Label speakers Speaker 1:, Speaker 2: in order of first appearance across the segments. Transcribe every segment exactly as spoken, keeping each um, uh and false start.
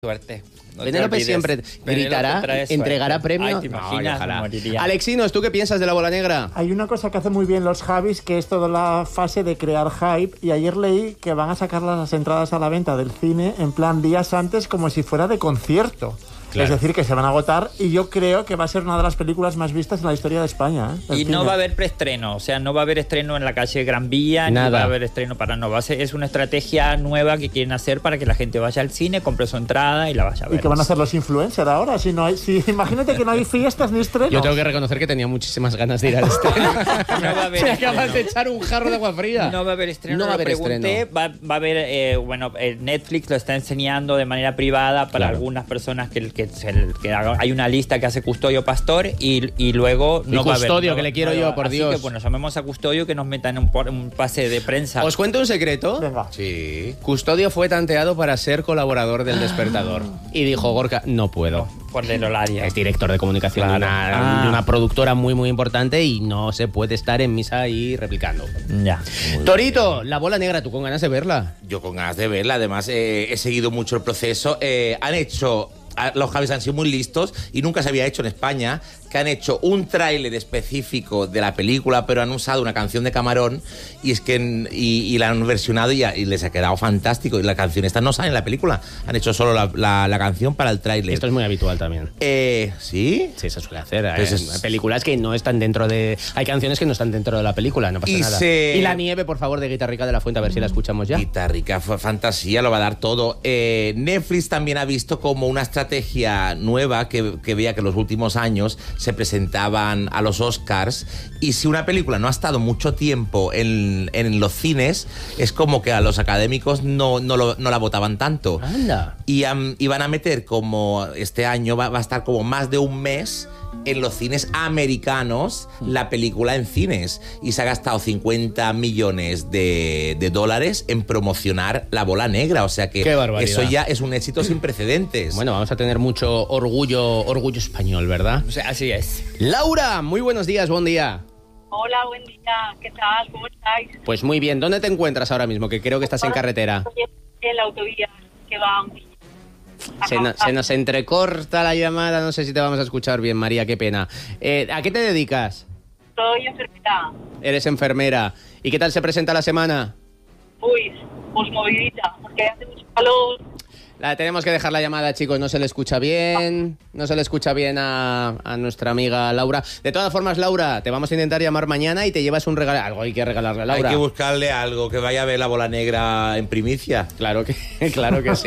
Speaker 1: Suerte.
Speaker 2: No Penélope siempre gritará, entregará premio.
Speaker 1: Ay, ¿te imaginas?
Speaker 2: No, Alexinos, ¿tú qué piensas de la bola negra?
Speaker 3: Hay una cosa que hace muy bien los Javis, que es toda la fase de crear hype. Y ayer leí que van a sacar las entradas a la venta del cine en plan días antes, como si fuera de concierto. Claro. Es decir, que se van a agotar, y yo creo que va a ser una de las películas más vistas en la historia de España, ¿eh?
Speaker 1: Y cine. No va a haber preestreno, o sea, no va a haber estreno en la calle Gran Vía, Nada. ni va a haber estreno para no. Va a ser, es una estrategia nueva que quieren hacer para que la gente vaya al cine, compre su entrada y la vaya a ver.
Speaker 3: ¿Y qué van a hacer los influencers ahora? Si no hay, si, imagínate que no hay fiestas ni estrenos.
Speaker 2: Yo tengo que reconocer que tenía muchísimas ganas de ir al estreno. No va a haber. Me acabas de echar un jarro de agua fría.
Speaker 1: No va a haber estreno,
Speaker 2: no va a haber
Speaker 1: pregunté.
Speaker 2: estreno.
Speaker 1: Va, va a haber, eh, bueno, eh, Netflix lo está enseñando de manera privada para claro. algunas personas que, que, que, que hay una lista que hace Custodio Pastor y, y luego
Speaker 2: no y
Speaker 1: va a haber.
Speaker 2: Custodio,
Speaker 1: no,
Speaker 2: que le quiero
Speaker 1: no,
Speaker 2: yo, por
Speaker 1: así
Speaker 2: Dios.
Speaker 1: Que, bueno, llamemos a Custodio que nos metan un, un pase de prensa.
Speaker 2: ¿Os cuento un secreto?
Speaker 3: Venga.
Speaker 2: Sí. Custodio fue tanteado para ser colaborador del Despertador. Y dijo, Gorka, no puedo.
Speaker 1: Por el horario.
Speaker 2: Es director de comunicación claro. de, una, ah. de una productora muy, muy importante y no se puede estar en misa ahí replicando.
Speaker 1: Ya.
Speaker 2: Torito, bien. La bola negra, ¿tú con ganas de verla?
Speaker 4: Yo con ganas de verla. Además, eh, he seguido mucho el proceso. Eh, han hecho... Los Javis han sido muy listos y nunca se había hecho en España, que han hecho un tráiler específico de la película, pero han usado una canción de Camarón y es que y, y la han versionado y, y les ha quedado fantástico. Y la canción esta no sale en la película, han hecho solo la, la, la canción para el tráiler.
Speaker 2: Esto es muy habitual también.
Speaker 4: Eh, ¿Sí?
Speaker 2: Sí, se suele hacer. Pues eh, es... Películas que no están dentro de... Hay canciones que no están dentro de la película, no pasa
Speaker 4: y
Speaker 2: nada.
Speaker 4: Se...
Speaker 2: Y La nieve, por favor, de Guitarrica de la Fuente, a ver si la escuchamos ya.
Speaker 4: Guitarrica, fantasía, lo va a dar todo. Eh, Netflix también ha visto como una estrategia nueva que, que veía que en los últimos años se presentaban a los Oscars, y si una película no ha estado mucho tiempo en, en los cines, es como que a los académicos no, no, lo, no la votaban tanto.
Speaker 2: Anda.
Speaker 4: Y, um, y van a meter como este año va, va a estar como más de un mes en los cines americanos la película en cines, y se ha gastado cincuenta millones de, de dólares en promocionar La Bola Negra, o sea que eso ya es un éxito sin precedentes.
Speaker 2: Bueno, vamos a tener mucho orgullo orgullo español, ¿verdad?
Speaker 1: O sea, así es.
Speaker 2: Laura, muy buenos días, buen día.
Speaker 5: Hola, buen día, ¿qué tal? ¿Cómo estáis?
Speaker 2: Pues muy bien, ¿dónde te encuentras ahora mismo? Que creo que estás en carretera.
Speaker 5: En la autovía que va a un...
Speaker 2: Se, no, se nos entrecorta la llamada, no sé si te vamos a escuchar bien, María, qué pena. Eh, ¿A qué te dedicas?
Speaker 5: Soy enfermera.
Speaker 2: Eres enfermera. ¿Y qué tal se presenta la semana?
Speaker 5: Uy, pues movidita, porque hace mucho calor.
Speaker 2: La tenemos que dejar la llamada, chicos, no se le escucha bien, no se le escucha bien a, a nuestra amiga Laura. De todas formas, Laura, te vamos a intentar llamar mañana y te llevas un regalo. Algo hay que regalarle a Laura.
Speaker 4: Hay que buscarle algo, que vaya a ver La Bola Negra en primicia.
Speaker 2: Claro que, claro que sí.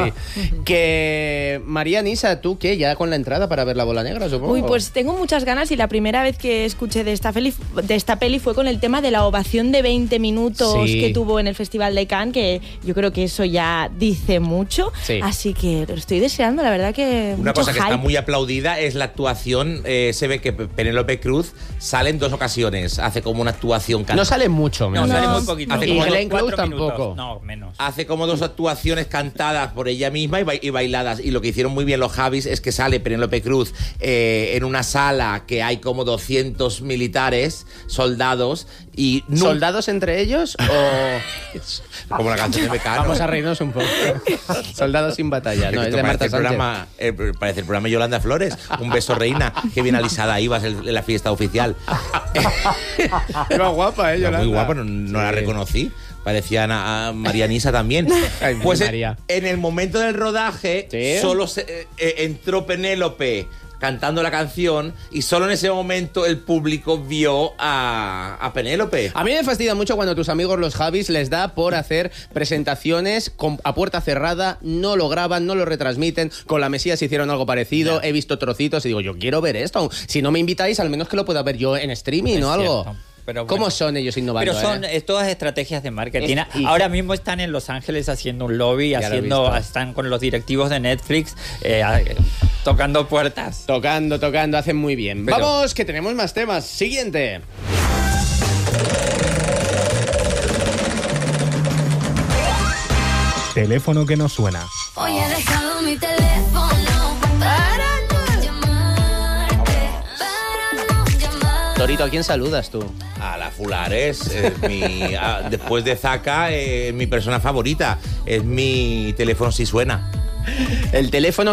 Speaker 2: Que María Nisa, ¿tú qué? ¿Ya con la entrada para ver La Bola Negra, supongo?
Speaker 6: Uy, pues tengo muchas ganas, y la primera vez que escuché de esta peli, de esta peli fue con el tema de la ovación de veinte minutos sí. que tuvo en el Festival de Cannes, que yo creo que eso ya dice mucho. Sí. Así que lo estoy deseando, la verdad que
Speaker 4: una cosa que
Speaker 6: hype.
Speaker 4: Está muy aplaudida es la actuación. Eh, se ve que Penélope Cruz sale en dos ocasiones, hace como una actuación cantada.
Speaker 2: No sale mucho,
Speaker 1: no, no sale muy poquito.
Speaker 2: Hace
Speaker 1: y
Speaker 2: como Glenn Close tampoco.
Speaker 1: No, menos.
Speaker 4: Hace como dos actuaciones cantadas por ella misma y, ba y bailadas. Y lo que hicieron muy bien los Javis es que sale Penélope Cruz eh, en una sala que hay como doscientos militares, soldados y no...
Speaker 2: ¿Soldados entre ellos o...?
Speaker 4: Como la canción de Mecano.
Speaker 2: Vamos a reírnos un poco. Soldados sin batalla. No, es de Marta
Speaker 4: el programa, eh, parece el programa Yolanda Flores. Un beso, reina. Qué bien alisada ibas en la fiesta oficial.
Speaker 2: Iba guapa, ¿eh, Yolanda?
Speaker 4: Muy guapa, no, no sí. la reconocí. Parecía a María Nisa también.
Speaker 2: Ay,
Speaker 4: pues
Speaker 2: María.
Speaker 4: En, en el momento del rodaje, ¿sí? solo se, eh, entró Penélope cantando la canción, y solo en ese momento el público vio a, a Penélope.
Speaker 2: A mí me fastidia mucho cuando tus amigos los Javis les da por hacer presentaciones con, a puerta cerrada, no lo graban, no lo retransmiten. Con La Mesías hicieron algo parecido, yeah. he visto trocitos y digo, yo quiero ver esto. Si no me invitáis, al menos que lo pueda ver yo en streaming o algo. Pero bueno, ¿cómo son ellos innovando?
Speaker 1: Pero son
Speaker 2: eh?
Speaker 1: todas estrategias de marketing.
Speaker 2: Es, y...
Speaker 1: Ahora mismo están en Los Ángeles haciendo un lobby, ya haciendo, están con los directivos de Netflix eh, tocando puertas.
Speaker 2: Tocando, tocando, hacen muy bien. Pero... Vamos, que tenemos más temas. Siguiente.
Speaker 7: Teléfono que no suena.
Speaker 8: Hoy he dejado mi teléfono para no llamarte, para no llamarte.
Speaker 2: Torito, ¿a quién saludas tú?
Speaker 4: A la Fulares, es mi, a, después de Zaka, es eh, mi persona favorita. Es mi teléfono si suena.
Speaker 2: El teléfono